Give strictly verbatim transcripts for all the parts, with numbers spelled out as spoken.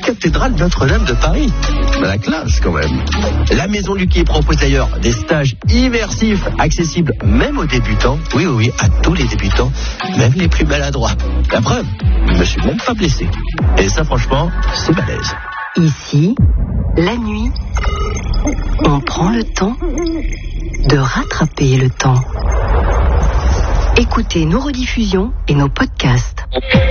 cathédrale Notre-Dame de Paris. La classe quand même. La Maison du Quai propose d'ailleurs des stages immersifs accessibles même aux débutants. Oui, oui, oui, à tous les débutants, même les plus maladroits. La preuve, je me suis même pas blessé. Et ça, franchement, c'est balèze. Ici, la nuit, on prend le temps de rattraper le temps. Écoutez nos rediffusions et nos podcasts.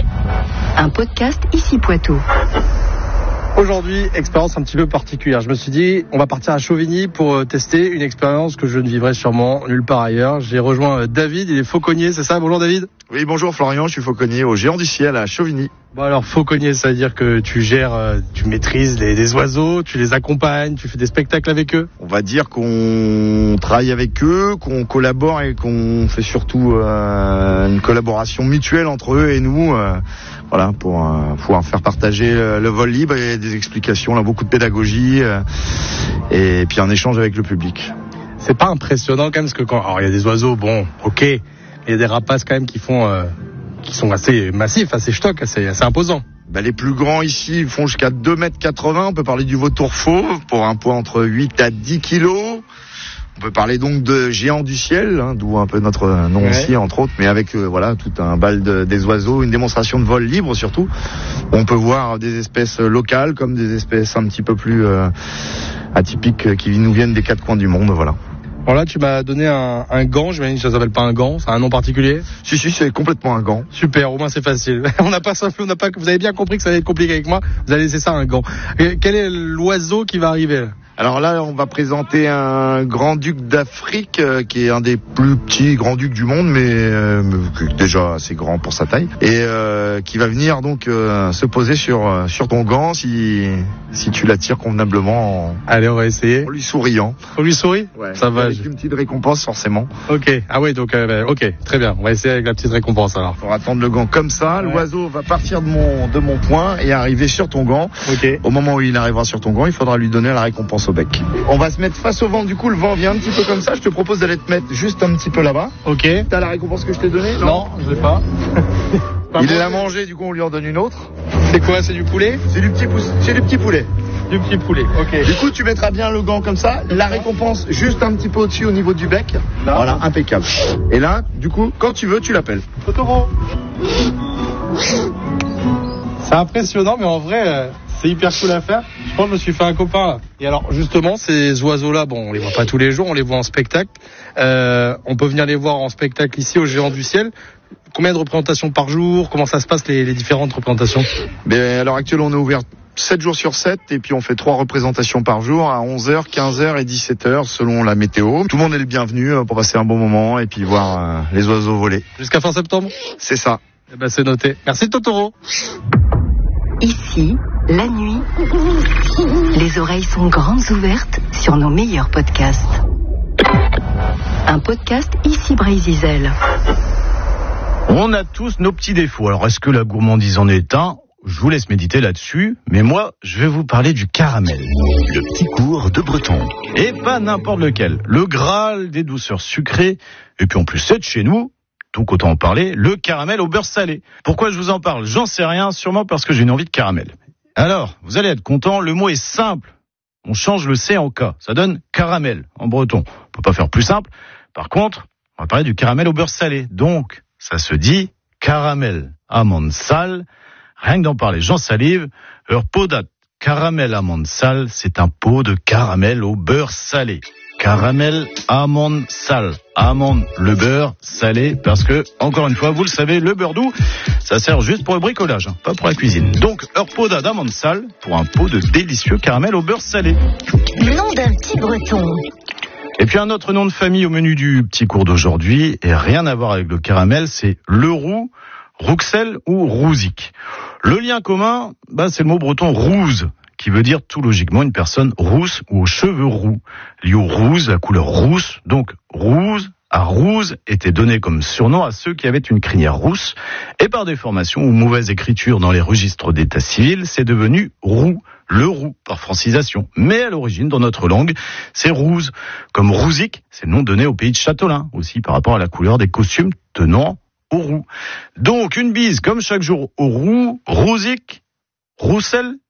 Un podcast Ici Poitou. Aujourd'hui, expérience un petit peu particulière. Je me suis dit, on va partir à Chauvigny pour tester une expérience que je ne vivrai sûrement nulle part ailleurs. J'ai rejoint David, il est fauconnier, c'est ça? Bonjour David. Oui, bonjour Florian, je suis fauconnier au Géant du Ciel à Chauvigny. Bon alors, fauconnier, ça veut dire que tu gères, tu maîtrises les, les oiseaux, tu les accompagnes, tu fais des spectacles avec eux? On va dire qu'on travaille avec eux, qu'on collabore et qu'on fait surtout euh, une collaboration mutuelle entre eux et nous, euh, voilà, pour euh, pouvoir faire partager le, le vol libre et des explications, là, beaucoup de pédagogie euh, et puis un échange avec le public. C'est pas impressionnant quand même, parce que quand, alors il y a des oiseaux, bon, ok, mais il y a des rapaces quand même qui font... Euh... qui sont assez massifs, assez stock, assez, assez imposants. Bah, les plus grands ici ils font jusqu'à deux mètres quatre-vingts. On peut parler du vautour fauve pour un poids entre huit à dix kilos. On peut parler donc de géant du ciel, hein, d'où un peu notre nom aussi, ouais. Entre autres, mais avec euh, voilà tout un bal de, des oiseaux, une démonstration de vol libre surtout. On peut voir des espèces locales comme des espèces un petit peu plus euh, atypiques qui nous viennent des quatre coins du monde, voilà. Alors là, tu m'as donné un, un gant, j'imagine que ça s'appelle pas un gant, c'est un nom particulier? Si, si, c'est complètement un gant. Super, au moins c'est facile. on n'a pas simple, on n'a pas, vous avez bien compris que ça allait être compliqué avec moi, vous allez laisser ça un gant. Et quel est l'oiseau qui va arriver là? Alors là, on va présenter un grand-duc d'Afrique euh, qui est un des plus petits grands-ducs du monde, mais euh, déjà assez grand pour sa taille, et euh, qui va venir donc euh, se poser sur euh, sur ton gant si si tu l'attires convenablement. En, Allez, on va essayer. En lui souriant. On lui sourit? Ouais. Ça va. Avec je... une petite récompense forcément. Ok. Ah oui, donc euh, ok, très bien. On va essayer avec la petite récompense alors. Faut attendre le gant comme ça. Ouais. L'oiseau va partir de mon de mon poing et arriver sur ton gant. Ok. Au moment où il arrivera sur ton gant, il faudra lui donner la récompense au bec. On va se mettre face au vent, du coup le vent vient un petit peu comme ça. Je te propose d'aller te mettre juste un petit peu là-bas. Ok. T'as la récompense que je t'ai donnée? Non, non, je l'ai pas. Il l'a mangé, du coup on lui en donne une autre. C'est quoi? C'est du poulet? C'est du petit, pou... c'est du petit poulet. Du petit poulet, ok. Du coup tu mettras bien le gant comme ça, la récompense juste un petit peu au-dessus au niveau du bec. Là. Voilà, impeccable. Et là, du coup, quand tu veux, tu l'appelles. Totoro. C'est impressionnant, mais en vrai, euh, c'est hyper cool à faire. Je pense que je me suis fait un copain là. Et alors justement, ces oiseaux-là, bon, on les voit pas tous les jours, on les voit en spectacle. Euh, on peut venir les voir en spectacle ici au Géant du Ciel. Combien de représentations par jour? Comment ça se passe les, les différentes représentations? Ben, à l'heure actuelle, on est ouvert sept jours sur sept et puis on fait trois représentations par jour à onze heures, quinze heures et dix-sept heures selon la météo. Tout le monde est le bienvenu pour passer un bon moment et puis voir euh, les oiseaux voler. Jusqu'à fin septembre? C'est ça. Eh ben, c'est noté. Merci Totoro. Ici, la nuit, les oreilles sont grandes ouvertes sur nos meilleurs podcasts. Un podcast Ici Brésil. On a tous nos petits défauts. Alors, est-ce que la gourmandise en est un? Je vous laisse méditer là-dessus. Mais moi, je vais vous parler du caramel. Le petit cours de Breton. Et pas n'importe lequel. Le Graal des douceurs sucrées. Et puis en plus, c'est de chez nous. Donc autant en parler, le caramel au beurre salé. Pourquoi je vous en parle? J'en sais rien, sûrement parce que j'ai une envie de caramel. Alors, vous allez être content, le mot est simple. On change le C en K, ça donne caramel en breton. On peut pas faire plus simple. Par contre, on va parler du caramel au beurre salé. Donc, ça se dit caramel amande sale. Rien que d'en parler, j'en salive. Leur pot date caramel amande sale, c'est un pot de caramel au beurre salé. Caramel, amande, sale. Amande, le beurre, salé, parce que, encore une fois, vous le savez, le beurre doux, ça sert juste pour le bricolage, hein, pas pour la cuisine. Donc, heure pot d'amande sale pour un pot de délicieux caramel au beurre salé. Nom d'un petit breton. Et puis un autre nom de famille au menu du petit cours d'aujourd'hui, et rien à voir avec le caramel, c'est le roux, rouxel ou rouzic. Le lien commun, bah, c'est le mot breton rouze, qui veut dire tout logiquement une personne rousse ou aux cheveux roux. Lié au rouge, la couleur rousse, donc rouge à rouze était donné comme surnom à ceux qui avaient une crinière rousse, et par déformation ou mauvaise écriture dans les registres d'état civil, c'est devenu roux, le roux, par francisation. Mais à l'origine, dans notre langue, c'est rouze. Comme rouzic, c'est le nom donné au pays de Châtelain, aussi par rapport à la couleur des costumes tenant au roux. Donc une bise comme chaque jour au roux, rouzic, roussel